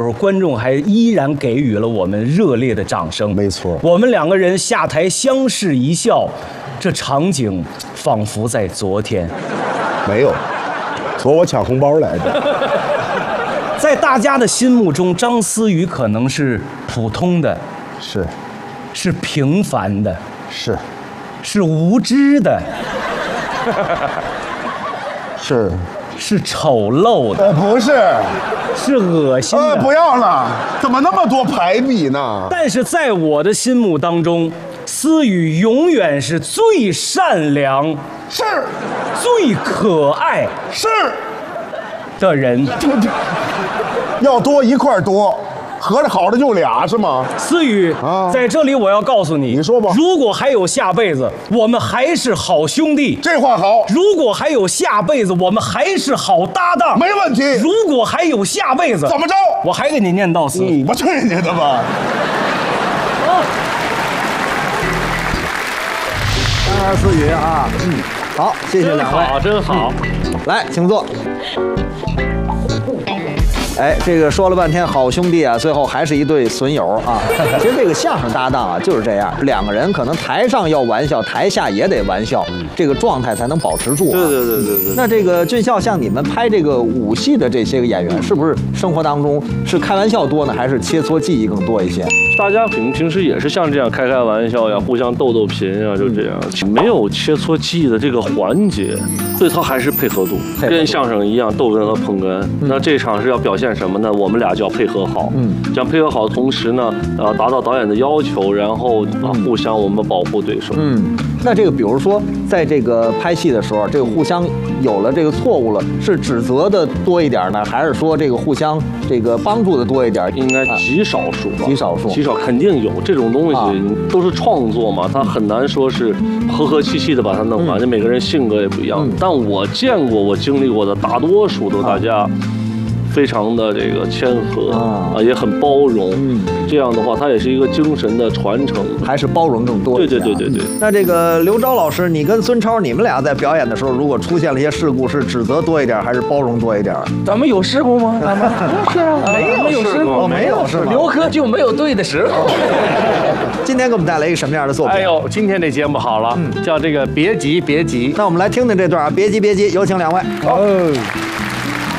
候，观众还依然给予了我们热烈的掌声。 没错， 我们两个人下台相视一笑，这场景仿佛在昨天。 没有，昨我抢红包来着。 在大家的心目中，张思雨可能是普通的， 是平凡的， 是无知的， 是丑陋的， 不是？ 是恶心的。 不要了，怎么那么多排比呢？ 但是在我的心目当中，思雨永远是最善良、 是最可爱的人。 要多一块多，合着好的就俩是吗？ 思雨，在这里我要告诉你， 你说吧。 如果还有下辈子，我们还是好兄弟。 这话好。 如果还有下辈子，我们还是好搭档。 没问题。 如果还有下辈子， 怎么着？ 我还给你念悼词。 我去你的吧！ 思雨啊，好，谢谢两位， 真好。 来，请坐。哎，这个说了半天好兄弟啊，最后还是一对损友啊。其实这个相声搭档啊就是这样，两个人可能台上要玩笑，台下也得玩笑，这个状态才能保持住啊。 对。 那这个俊孝，像你们拍这个武戏的这些个演员，是不是生活当中是开玩笑多呢，还是切磋技艺更多一些？ 大家平时也是像这样开玩笑呀，互相逗贫呀，就这样，没有切磋技艺的这个环节，最操还是配合度，跟相声一样，逗哏和捧哏。那这场是要表现什么呢？我们俩就要配合好，这样配合好的同时呢，达到导演的要求，然后互相我们保护对手。 那这个比如说在这个拍戏的时候，这个互相有了这个错误了，是指责的多一点呢，还是说这个互相这个帮助的多一点？ 应该极少数吧， 极少肯定有这种东西，都是创作嘛，它很难说是和气气的把它弄完，每个人性格也不一样。但我见过，我经历过的大多数都大家非常的这个谦和也很包容。这样的话，它也是一个精神的传承， 还是包容更多。 对。 那这个刘钊老师，你跟孙超，你们俩在表演的时候，如果出现了一些事故，是指责多一点，还是包容多一点？ 咱们有事故吗？咱们不是啊，没有事故， 没有是吗？ 刘哥就没有对的时候。 今天给我们带来一个什么样的作品？ 哎呦，今天这节目好了，叫这个别急别急。 那我们来听听这段啊，别急别急，有请两位。 哦。